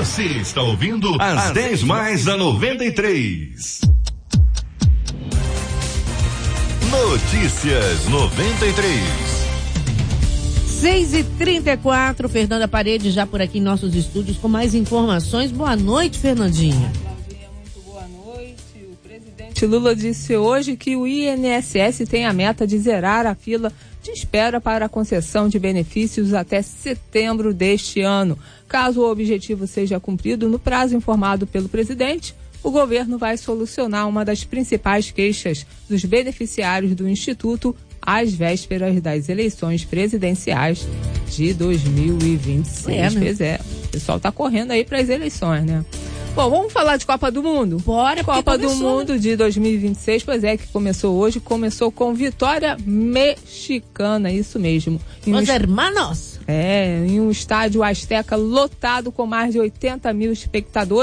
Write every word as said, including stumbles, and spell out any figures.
Você está ouvindo às dez mais da noventa e três. Notícias noventa e três. seis e trinta e quatro, Fernanda Paredes já por aqui em nossos estúdios com mais informações. Boa noite, Fernandinha. Muito boa noite. O presidente Lula disse hoje que o I N S S tem a meta de zerar a fila de espera para a concessão de benefícios até setembro deste ano. Caso o objetivo seja cumprido no prazo informado pelo presidente, o governo vai solucionar uma das principais queixas dos beneficiários do Instituto às vésperas das eleições presidenciais de dois mil e vinte e seis. É, né? Pois é, o pessoal tá correndo aí para as eleições, né? Bom, vamos falar de Copa do Mundo? Bora, Copa do começou, Mundo de dois mil e vinte e seis, pois é, que começou hoje, começou com vitória mexicana, isso mesmo. Em Os um, hermanos. é, em um estádio Azteca lotado com mais de oitenta mil espectadores.